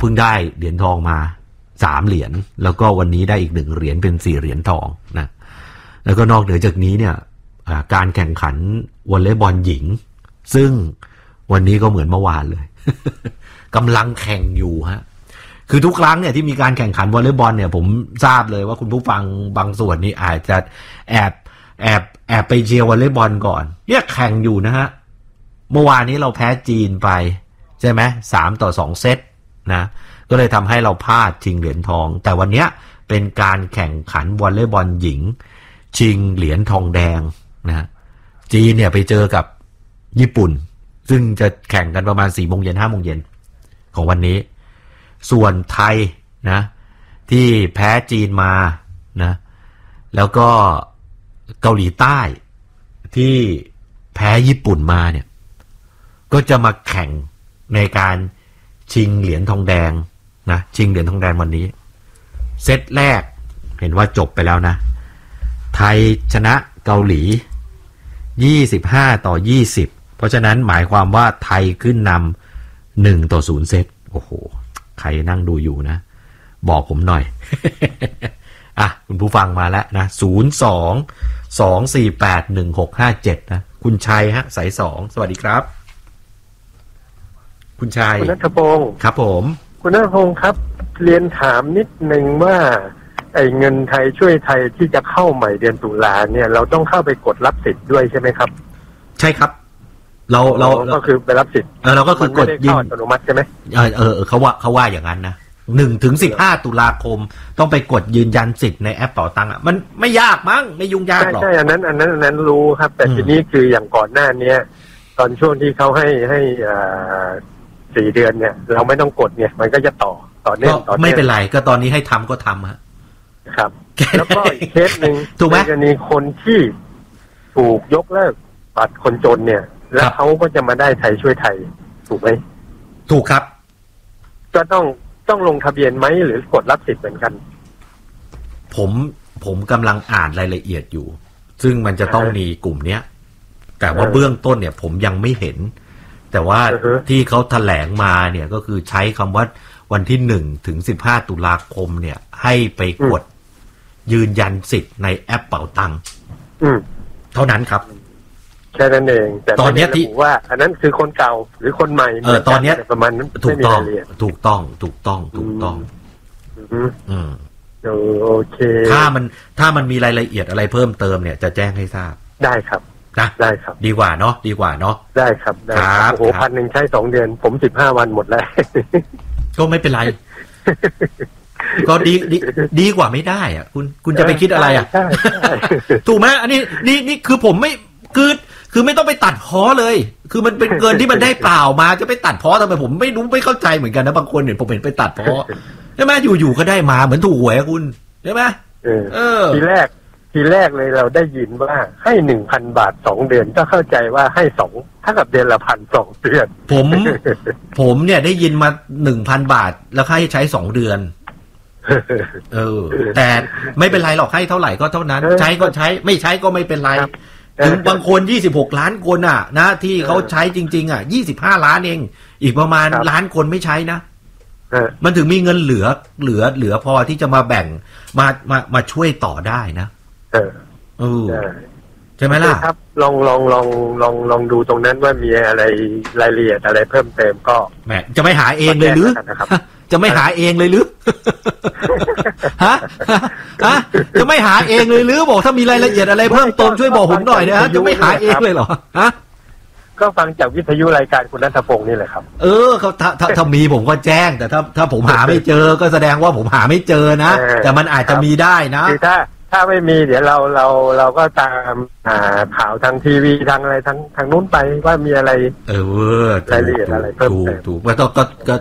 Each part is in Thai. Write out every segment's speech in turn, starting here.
พิ่งได้เหรียญทองมา3 เหรียญแล้วก็วันนี้ได้อีก1 เหรียญเป็น4 เหรียญทองนะแล้วก็นอกเหนือจากนี้เนี่ยการแข่งขันวอลเลย์บอลหญิงซึ่งวันนี้ก็เหมือนเมื่อวานเลย กำลังแข่งอยู่ฮะคือทุกครั้งเนี่ยที่มีการแข่งขันวอลเลย์บอลเนี่ยผมทราบเลยว่าคุณผู้ฟังบางส่วนนี่อาจจะแอบไปเชียร์วอลเลย์บอลก่อนเนี่ยแข่งอยู่นะฮะเมื่อวานนี้เราแพ้จีนไปใช่ไหม3-2 เซตนะก็เลยทำให้เราพลาดชิงเหรียญทองแต่วันนี้เป็นการแข่งขันวอลเลย์บอลหญิงชิงเหรียญทองแดงนะจีนเนี่ยไปเจอกับญี่ปุ่นซึ่งจะแข่งกันประมาณ 4 โมงเย็น 5 โมงเย็นของวันนี้ส่วนไทยนะที่แพ้จีนมานะแล้วก็เกาหลีใต้ที่แพ้ญี่ปุ่นมาเนี่ยก็จะมาแข่งในการชิงเหรียญทองแดงนะชิงเหรียญทองแดงวันนี้เซตแรกเห็นว่าจบไปแล้วนะไทยชนะเกาหลี25-20เพราะฉะนั้นหมายความว่าไทยขึ้นนำ1-0 เซตโอ้โหใครนั่งดูอยู่นะบอกผมหน่อย อ่ะคุณผู้ฟังมาแล้วนะ02-248-1657นะคุณชัยฮะสาย2สวัสดีครับคุณชัยคุณณัฐพงศ์ครับผมคุณณัฐพงศ์ครับเรียนถามนิดนึงว่าไอ้เงินไทยช่วยไทยที่จะเข้าใหม่เดือนตุลาเนี่ยเราต้องเข้าไปกดรับสิทธิ์ด้วยใช่ไหมครับใช่ครับเราก็คือไปรับสิทธิ์เราก็คือกดยืนอัตโนมัติใช่ไหมเขาว่าอย่างนั้นนะ1-15 ตุลาคมต้องไปกดยืนยันสิทธิ์ในแอปเป๋าตังค์อ่ะมันไม่ยากมั้งไม่ยุ่งยากหรอกใช่อันนั้นรู้ครับแต่ทีนี้คืออย่างก่อนหน้านี้ตอนช่วงที่เขาให้4 เดือนเนี่ยเราไม่ต้องกดเนี่ยมันก็จะต่อเนื่องไม่เป็นไรก็ตอนนี้ให้ทำก็ทำฮะครับแล้วก็อีกเคสหนึ่งถูกไหมกรณีคนที่ถูกยกเลิกบัตรคนจนเนี่ยแล้วเขาก็จะมาได้ไทยช่วยไทยถูกไหมถูกครับก็ต้องลงทะเบียนไหมหรือกดรับสิทธิ์เหมือนกันผมกำลังอ่านรายละเอียดอยู่ซึ่งมันจะต้องมีกลุ่มเนี้ยแต่ว่าเบื้องต้นเนี่ยผมยังไม่เห็นแต่ว่าที่เขาแถลงมาเนี่ยก็คือใช้คำว่าวันที่1-15 ตุลาคมเนี่ยให้ไปกดยืนยันสิทธิ์ในแอปเป๋าตังค์เท่านั้นครับแค่นั้นเองแต่ตอนนี้ที่ว่าอันนั้นคือคนเก่าหรือคนใหม่ตอนนี้ประมาณนั้นถูกต้องโอเคถ้ามันมีรายละเอียดอะไรเพิ่มเติมเนี่ยจะแจ้งให้ทราบได้ครับนะได้ครับดีกว่าเนาะได้ครับโอ้โห1,000ใช้2 เดือนผม15 วันหมดแล้วก็ไม่เป็นไรก็ดีกว่าไม่ได้อ่ะคุณจะไปคิดอะไรอ่ะถูกไหมอันนี้นี่คือผมไม่คือไม่ต้องไปตัดพ้อเลยคือมันเป็นเกินที่มันได้เปล่ามาจะไปตัดพ้อทำไมผมไม่เข้าใจเหมือนกันนะบางคนเนี่ยผมเห็นไปตัดพ้อใช่ไหมอยู่ก็ได้มาเหมือนถูกหวยคุณใช่ไหมทีแรกเลยเราได้ยินว่าให้ 1,000 บาท2 เดือนก็เข้าใจว่าให้2ถ้ากับเดือนละ 1,000 2 เดือนผมเนี่ยได้ยินมา 1,000 บาทแล้วให้ใช้2 เดือนแต่ไม่เป็นไรหรอกให้เท่าไหร่ก็เท่านั้นใช้ก็ใช้ไม่ใช้ก็ไม่เป็นไรถึงบางคน26 ล้านคนอ่ะนะที่เขาใช้จริงๆอ่ะ25 ล้านเองอีกประมาณล้านคนไม่ใช้นะมันถึงมีเงินเหลือพอที่จะมาแบ่งมาช่วยต่อได้นะใช่ไหมล่ะครับลองดูตรงนั้นว่ามีอะไรรายละเอียดอะไรเพิ่มเติมก็แหมจะไม่หาเองเลยหรือจะไม่หาเองเลยหรือฮะจะไม่หาเองเลยหรือบอกถ้ามีรายละเอียดอะไรเพิ่มเติมช่วยบอกผมหน่อยนะจะไม่หาเองเลยเหรอฮะก็ฟังจากวิทยุรายการคุณณัฐพงศ์นี่แหละครับเขาถ้ามีผมก็แจ้งแต่ถ้าผมหาไม่เจอก็แสดงว่าผมหาไม่เจอนะแต่มันอาจจะมีได้นะคือถ้าไม่มีเดี๋ยวเราก็ตามข่าวทางทีวีทางอะไรทางนู้นไปว่ามีอะไรรายละเอียดอะไรเพิ่มเติมถูกว่าก็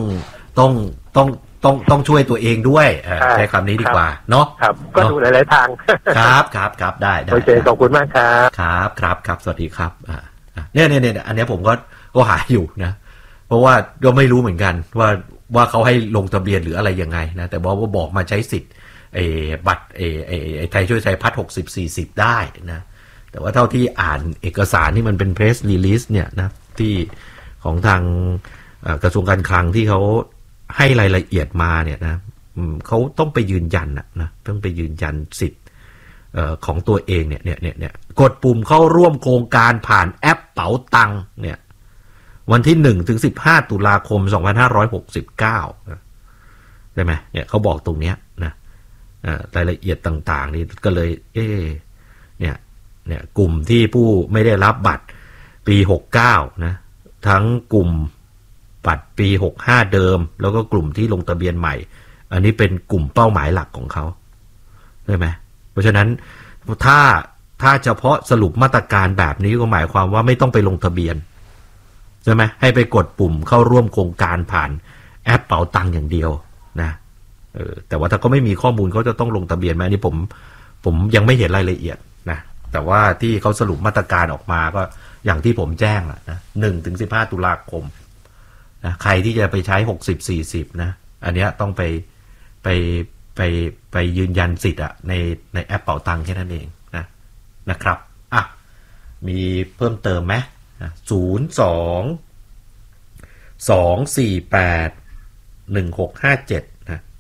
ต้องช่วยตัวเองด้วยใช้คำนี้ดีกว่าเนาะครับก็ดูหลายๆทางครับได้โอเคขอบคุณมากครับสวัสดีครับเนี่ยอันนี้ผมก็หาอยู่นะเพราะว่าก็ไม่รู้เหมือนกันว่าเขาให้ลงทะเบียนหรืออะไรยังไงนะแต่บอกมาใช้สิทธิ์บัตรไทยช่วยไทยพัฒน์60-40ได้นะแต่ว่าเท่าที่อ่านเอกสารที่มันเป็น press release เนี่ยนะที่ของทางกระทรวงการคลังที่เขาให้รายละเอียดมาเนี่ยนะเขาต้องไปยืนยันนะต้องไปยืนยันสิทธิ์ของตัวเองเนี่ยกดปุ่มเข้าร่วมโครงการผ่านแอปเป๋าตังเนี่ยวันที่1 ถึง 15 ตุลาคม 2569ใช่ไหมเนี่ยเขาบอกตรงเนี้ยนะรายละเอียดต่างๆนี่ก็เลยเนี่ยกลุ่มที่ผู้ไม่ได้รับบัตรปี69นะทั้งกลุ่มบัตรปี65เดิมแล้วก็กลุ่มที่ลงทะเบียนใหม่อันนี้เป็นกลุ่มเป้าหมายหลักของเขาใช่ไหมเพราะฉะนั้นถ้าเฉพาะสรุปมาตรการแบบนี้ก็หมายความว่าไม่ต้องไปลงทะเบียนใช่ไหมให้ไปกดปุ่มเข้าร่วมโครงการผ่านแอปเป๋าตังอย่างเดียวนะแต่ว่าถ้าเขาไม่มีข้อมูลเขาจะต้องลงทะเบียนไหมอันนี้ผมยังไม่เห็นรายละเอียดนะแต่ว่าที่เขาสรุปมาตรการออกมาก็อย่างที่ผมแจ้งแหละนะ1 ถึง 15 ตุลาคมนะใครที่จะไปใช้60-40นะอันเนี้ยต้องไปยืนยันสิทธิ์ในแอปเป๋าตังแค่นั้นเองนะครับมีเพิ่มเติมไหม02-248-1657นะ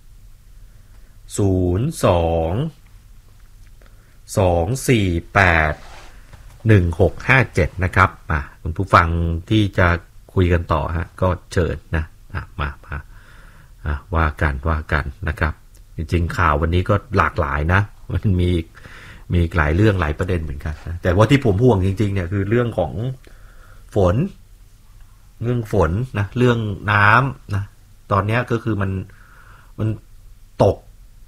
02-248-1657นะครับคุณผู้ฟังที่จะคุยกันต่อก็เชิญนะมาว่ากันนะครับจริงๆข่าววันนี้ก็หลากหลายนะมันมีหลายเรื่องหลายประเด็นเหมือนกันนะแต่ว่าที่ผมห่วงจริงๆเนี่ยคือเรื่องของฝนนะเรื่องน้ำนะตอนนี้ก็คือมันตก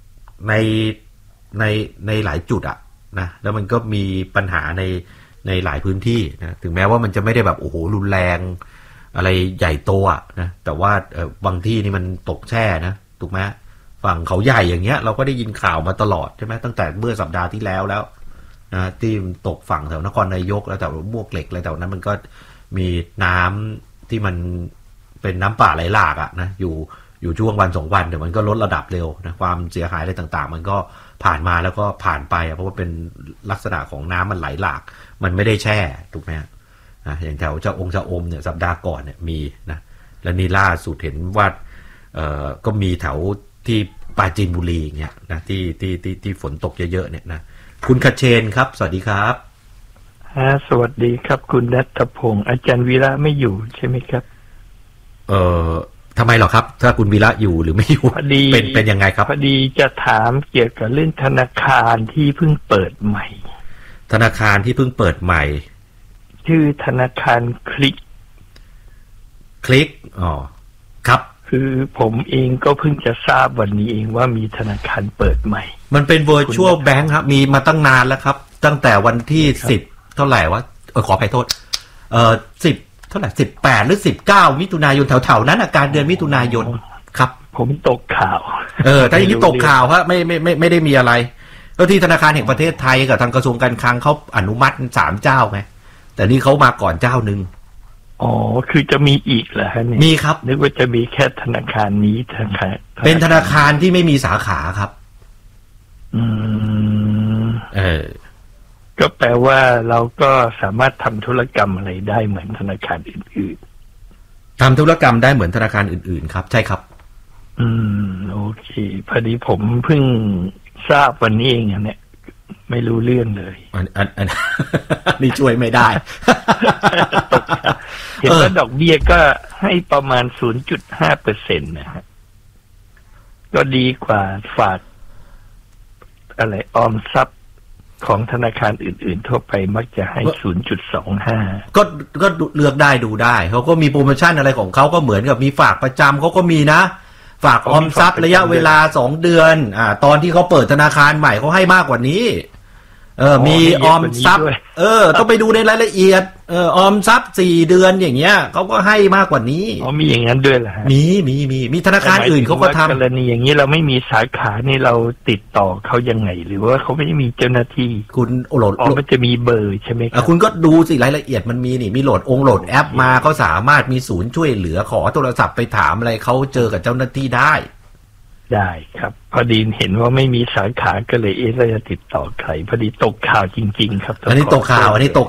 ในหลายจุดนะแล้วมันก็มีปัญหาในหลายพื้นที่นะถึงแม้ว่ามันจะไม่ได้แบบโอ้โหรุนแรงอะไรใหญ่โตนะแต่ว่าบางที่นี่มันตกแช่นะถูกไหมฝั่งเขาใหญ่อย่างเงี้ยเราก็ได้ยินข่าวมาตลอดใช่ไหมตั้งแต่เมื่อสัปดาห์ที่แล้วนะที่ตกฝั่งแถวนครนายกแล้วแถวมวกเหล็กอะไรแถวนั้นมันก็มีน้ำที่มันเป็นน้ำป่าไหลหลากนะอยู่ช่วงวัน2 วันเดี๋ยวมันก็ลดระดับเร็วนะความเสียหายอะไรต่างๆมันก็ผ่านมาแล้วก็ผ่านไปเพราะว่าเป็นลักษณะของน้ำมันไหลหลากมันไม่ได้แช่ถูกไหมอย่างแถวเจ้าองค์เจ้าอมเนี่ยสัปดาห์ก่อนเนี่ยมีนะและนี่ล่าสุดเห็นว่าก็มีแถวที่ปราจีนบุรีอย่างเงี้ยนะที่ฝนตกเยอะๆเนี่ยนะคุณคเชนครับสวัสดีครับสวัสดีครับคุณณัฐพงศ์อาจารย์วีระไม่อยู่ใช่ไหมครับทำไมหรอครับถ้าคุณวีระอยู่หรือไม่อยู่เป็นยังไงครับพอดีจะถามเกี่ยวกับเรื่องธนาคารที่เพิ่งเปิดใหม่ธนาคารที่เพิ่งเปิดใหม่ชื่อธนาคารคลิกครับคือผมเองก็เพิ่งจะทราบวันนี้เองว่ามีธนาคารเปิดใหม่มันเป็น virtual bank ครับมีมาตั้งนานแล้วครับตั้งแต่วันที่10เท่าไหร่วะขออภัยโทษ10เท่าไหร่18หรือ19มิถุนายนแถวๆนั้นการเดือนมิถุนายนครับผมตกข่าวแต่อย่างนี้ตกข่าวฮะไม่ได้มีอะไรแล้วที่ธนาคารแห่งประเทศไทยกับทางกระทรวงการคลังเขาอนุมัติ3 เจ้าไงแต่นี่เขามาก่อนเจ้านึงคือจะมีอีกเหรอฮะเนี่ยมีครับนึกว่าจะมีแค่ธนาคารนี้ธนาคารเป็นธนาคารที่ไม่มีสาขาครับก็แปลว่าเราก็สามารถทำธุรกรรมอะไรได้เหมือนธนาคารอื่นๆทำธุรกรรมได้เหมือนธนาคารอื่นๆครับใช่ครับโอเคพอดีผมเพิ่งทราบวันนี้เองเนี่ยไม่รู้เรื่องเลยอันนี่ช่วยไม่ได้เห็นว่าดอกเบี้ยก็ให้ประมาณ 0.5% นะฮะก็ดีกว่าฝากอะไรออมทรัพย์ของธนาคารอื่นๆทั่วไปมักจะให้ 0.25 ก็เลือกได้ดูได้เขาก็มีโปรโมชั่นอะไรของเขาก็เหมือนกับมีฝากประจำเขาก็มีนะฝากออมทรัพย์ระยะเวลา2 เดือนตอนที่เขาเปิดธนาคารใหม่เขาให้มากกว่านี้มีออมทรัพย์ต้องไปดูในรายละเอียดออมทรัพย์4 เดือนอย่างเงี้ยเขาก็ให้มากกว่านี้มีอย่างนั้นด้วยเหรอฮะมีธนาคารอื่นเขาก็ทำกรณีอย่างนี้เราไม่มีสาขานี่เราติดต่อเขายังไงหรือว่าเขาไม่ได้มีเจ้าหน้าที่คุณโหลดมันจะมีเบอร์ใช่ไหมครับคุณก็ดูสิรายละเอียดมันมีโหลดแอปมาเขาสามารถมีศูนย์ช่วยเหลือขอโทรศัพท์ไปถามอะไรเขาเจอกับเจ้าหน้าที่ได้ครับพอดีเห็นว่าไม่มีสาขาก็เลยเราจะติดต่อใครพอดีตกข่าวจริงๆครับอันนี้ตกข่าวจริงตก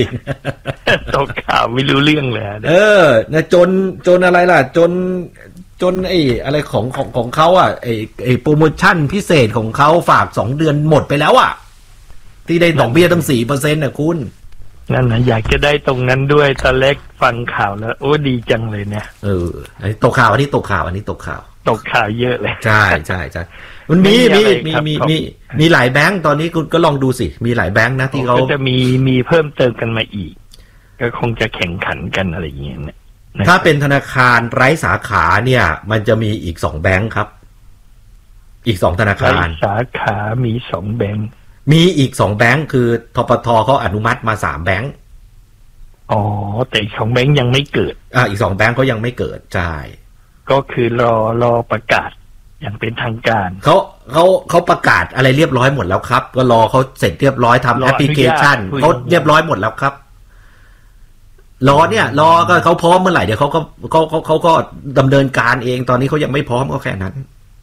ข่าวไม่รู้เรื่องเลยนะจนอะไรล่ะจนจนไอ้อะไรของเขาอ่ะไอ้โปรโมชั่นพิเศษของเขาฝาก2 เดือนหมดไปแล้วอ่ะที่ได้ดอกเบี้ยตั้ง 4% น่ะคุณนั่นนะอยากจะได้ตรงนั้นด้วยตอนแรกฟังข่าวแล้วโอ้ดีจังเลยเนี่ยตกข่าวอันนี้ตกข่าวเยอะเลยใช่มันมีหลายแบงก์ตอนนี้คุณก็ลองดูสิมีหลายแบงก์นะที่เขาจะมีเพิ่มเติมกันมาอีกก็คงจะแข่งขันกันอะไรอย่างเงี้ยเนี่ยถ้าเป็นธนาคารไร้สาขาเนี่ยมันจะมีอีก2 แบงก์ครับอีก2 ธนาคารสาขามี2 แบงก์มีอีก2 แบงก์คือธปทเขาอนุมัติมา3 แบงก์อ๋อแต่อีก2 แบงก์ยังไม่เกิดอีก2 แบงก์เขายังไม่เกิดใช่ก็คือรอประกาศอย่างเป็นทางการเขาประกาศอะไรเรียบร้อยหมดแล้วครับก็รอเขาเสร็จเรียบร้อยทำแอปพลิเคชันเขาเรียบร้อยหมดแล้วครับรอก็เขาพร้อมเมื่อไหร่เดี๋ยวเขาก็ดำเนินการเองตอนนี้เขายังไม่พร้อมก็แค่นั้น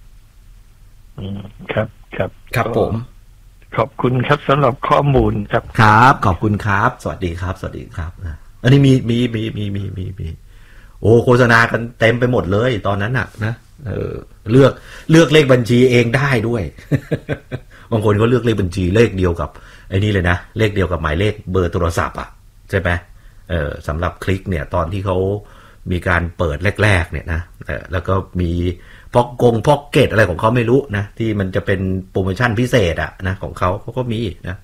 ครับผมขอบคุณครับสำหรับข้อมูลครับขอบคุณครับสวัสดีครับอันนี้มีโอ้โฆษณากันเต็มไปหมดเลยตอนนั้นน่ะนะเลือกเลขบัญชีเองได้ด้วย บางคนก็เลือกเลขบัญชีเลขเดียวกับไอ้นี่เลยนะเลขเดียวกับหมายเลขเบอร์โทรศัพท์อ่ะใช่ไหมสำหรับคลิกเนี่ยตอนที่เขามีการเปิดแรกๆเนี่ยนะแล้วก็มีพ็อกเก็ตอะไรของเขาไม่รู้นะที่มันจะเป็นโปรโมชั่นพิเศษอ่ะนะของเขาก็มีนะ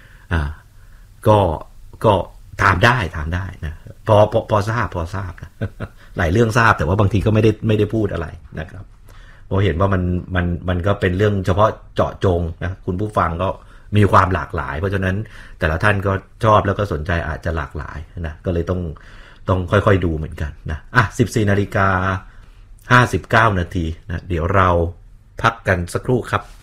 ก็ถามได้นะพอทราบนะหลายเรื่องทราบแต่ว่าบางทีก็ไม่ได้พูดอะไรนะครับเพราะเห็นว่ามันก็เป็นเรื่องเฉพาะเจาะจงนะคุณผู้ฟังก็มีความหลากหลายเพราะฉะนั้นแต่ละท่านก็ชอบแล้วก็สนใจอาจจะหลากหลายนะก็เลยต้องค่อยๆดูเหมือนกันนะ14:59 น.นะเดี๋ยวเราพักกันสักครู่ครับ